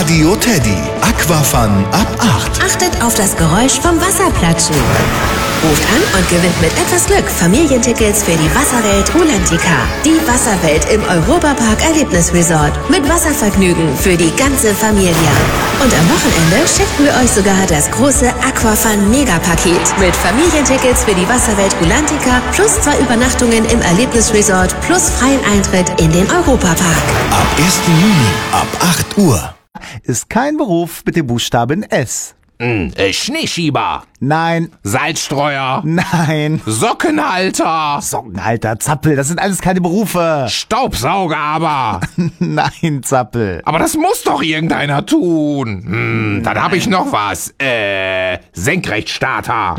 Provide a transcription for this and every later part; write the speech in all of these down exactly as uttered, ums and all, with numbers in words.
Radio Teddy. Aquafun ab acht. Achtet auf das Geräusch vom Wasserplatschen. Ruft an und gewinnt mit etwas Glück Familientickets für die Wasserwelt Rulantica. Die Wasserwelt im Europapark Erlebnisresort. Mit Wasservergnügen für die ganze Familie. Und am Wochenende schenken wir euch sogar das große Aquafun Megapaket. Mit Familientickets für die Wasserwelt Rulantica plus zwei Übernachtungen im Erlebnisresort plus freien Eintritt in den Europapark. Ab ersten Juni ab acht Uhr. Ist kein Beruf mit dem Buchstaben S. Hm, äh, Schneeschieber, Nein, Salzstreuer, nein. Sockenhalter, Sockenhalter, Zappel, das sind alles keine Berufe. Staubsauger aber. Nein, Zappel. Aber das muss doch irgendeiner tun. Hm, dann habe ich noch was. Äh, Senkrechtstarter.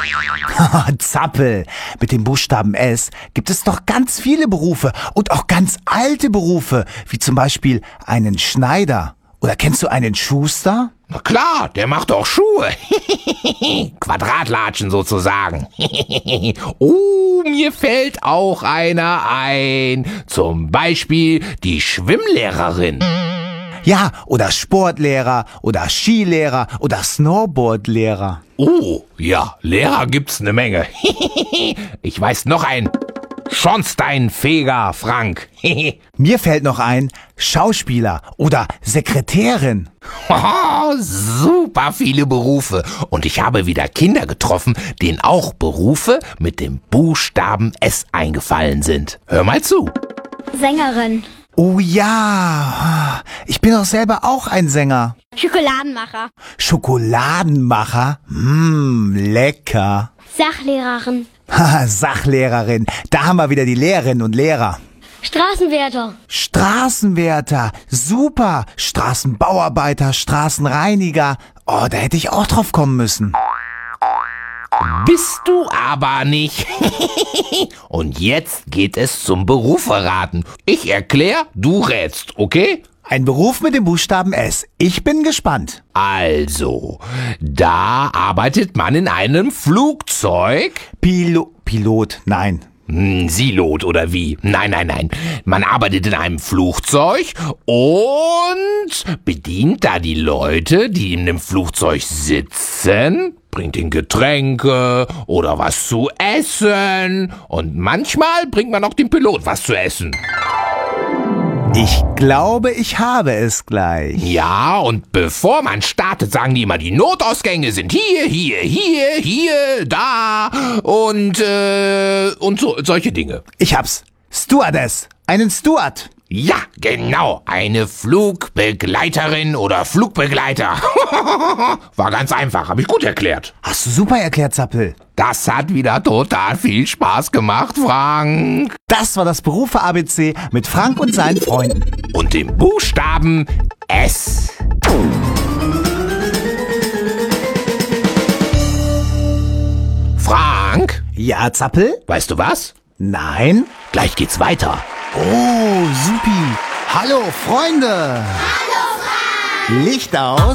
Zappel. Mit dem Buchstaben S gibt es doch ganz viele Berufe und auch ganz alte Berufe, wie zum Beispiel einen Schneider. Oder kennst du einen Schuster? Na klar, der macht auch Schuhe. Quadratlatschen sozusagen. Oh, mir fällt auch einer ein. Zum Beispiel die Schwimmlehrerin. Ja, oder Sportlehrer oder Skilehrer oder Snowboardlehrer. Oh, ja, Lehrer gibt's eine Menge. Ich weiß noch ein. Schornsteinfeger, Frank. Mir fällt noch ein Schauspieler oder Sekretärin. Oh, super viele Berufe. Und ich habe wieder Kinder getroffen, denen auch Berufe mit dem Buchstaben S eingefallen sind. Hör mal zu. Sängerin. Oh ja, ich bin doch selber auch ein Sänger. Schokoladenmacher. Schokoladenmacher? Mmm, lecker. Sachlehrerin. Haha, Sachlehrerin. Da haben wir wieder die Lehrerinnen und Lehrer. Straßenwärter. Straßenwärter. Super. Straßenbauarbeiter, Straßenreiniger. Oh, da hätte ich auch drauf kommen müssen. Bist du aber nicht. Und jetzt geht es zum Berufverraten. Ich erkläre, du rätst, okay? Ein Beruf mit dem Buchstaben S. Ich bin gespannt. Also, da arbeitet man in einem Flugzeug. Pilo Pilot, nein. Hm, Silot oder wie? Nein, nein, nein. Man arbeitet in einem Flugzeug und bedient da die Leute, die in dem Flugzeug sitzen, bringt ihnen Getränke oder was zu essen und manchmal bringt man auch dem Pilot was zu essen. Ich glaube, ich habe es gleich. Ja, und bevor man startet, sagen die immer, die Notausgänge sind hier, hier, hier, hier, da und, äh, und so, solche Dinge. Ich hab's. Stewardess. Einen Steward. Ja, genau, eine Flugbegleiterin oder Flugbegleiter. War ganz einfach, habe ich gut erklärt. Hast du super erklärt, Zappel. Das hat wieder total viel Spaß gemacht, Frank. Das war das Berufe-A B C mit Frank und seinen Freunden. Und dem Buchstaben S. Frank? Ja, Zappel? Weißt du was? Nein? Gleich geht's weiter. Oh, supi. Hallo, Freunde. Hallo, Frank. Licht aus.